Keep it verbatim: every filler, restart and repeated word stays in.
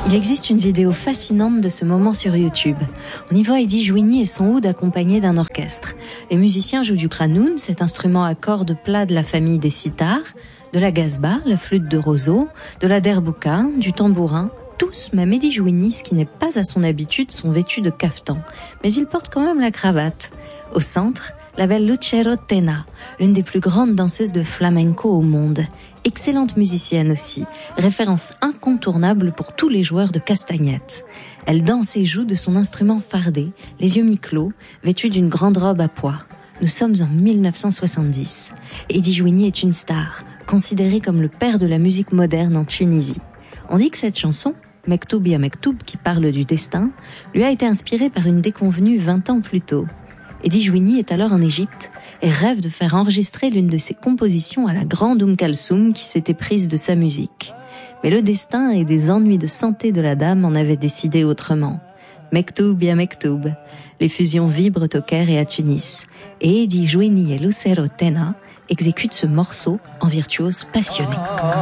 Il existe une vidéo fascinante de ce moment sur YouTube. On y voit Eddie Jouini et son oud accompagnés d'un orchestre. Les musiciens jouent du kranoun, cet instrument à cordes plats de la famille des sitars, de la gazba, la flûte de roseau, de la derbouka, du tambourin. Tous, même Eddie Jouini, ce qui n'est pas à son habitude, sont vêtus de caftan. Mais il porte quand même la cravate. Au centre, la belle Lucero Tena, l'une des plus grandes danseuses de flamenco au monde. Excellente musicienne aussi, référence incontournable pour tous les joueurs de castagnettes. Elle danse et joue de son instrument fardé, les yeux mi-clos, vêtue d'une grande robe à pois. Nous sommes en mille neuf cent soixante-dix. Eddie Jouini est une star, considéré comme le père de la musique moderne en Tunisie. On dit que cette chanson, Mektoub ya Mektoub, qui parle du destin, lui a été inspirée par une déconvenue vingt ans plus tôt. Eddie Jouini est alors en Égypte et rêve de faire enregistrer l'une de ses compositions à la grande Oum Kalsoum qui s'était prise de sa musique. Mais le destin et des ennuis de santé de la dame en avaient décidé autrement. Mektoub ya Mektoub. Les fusions vibrent au Caire et à Tunis. Et Eddie Jouini et Lucero Tena exécutent ce morceau en virtuose passionné.